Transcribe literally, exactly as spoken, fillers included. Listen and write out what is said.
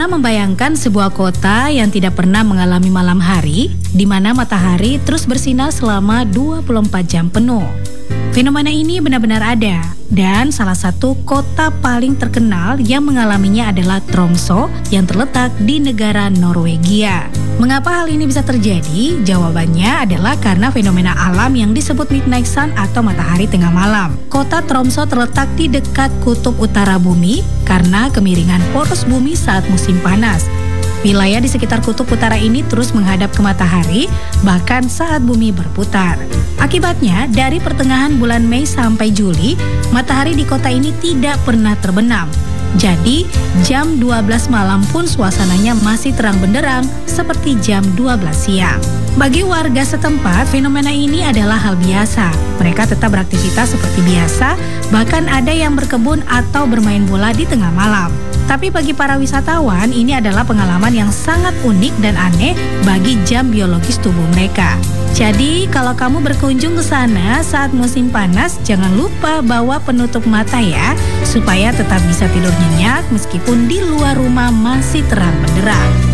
Pernah membayangkan sebuah kota yang tidak pernah mengalami malam hari, di mana matahari terus bersinar selama dua puluh empat jam penuh? Fenomena ini benar-benar ada, dan salah satu kota paling terkenal yang mengalaminya adalah Tromsø yang terletak di negara Norwegia. Mengapa hal ini bisa terjadi? Jawabannya adalah karena fenomena alam yang disebut midnight sun atau matahari tengah malam. Kota Tromsø terletak di dekat kutub utara bumi karena kemiringan poros bumi saat musim panas. Wilayah di sekitar kutub utara ini terus menghadap ke matahari, bahkan saat bumi berputar. Akibatnya, dari pertengahan bulan Mei sampai Juli, matahari di kota ini tidak pernah terbenam. Jadi, jam dua belas malam pun suasananya masih terang benderang seperti jam dua belas siang. Bagi warga setempat, fenomena ini adalah hal biasa. Mereka tetap beraktivitas seperti biasa, bahkan ada yang berkebun atau bermain bola di tengah malam. Tapi bagi para wisatawan, ini adalah pengalaman yang sangat unik dan aneh bagi jam biologis tubuh mereka. Jadi, kalau kamu berkunjung ke sana saat musim panas, jangan lupa bawa penutup mata ya, supaya tetap bisa tidur nyenyak meskipun di luar rumah masih terang benderang.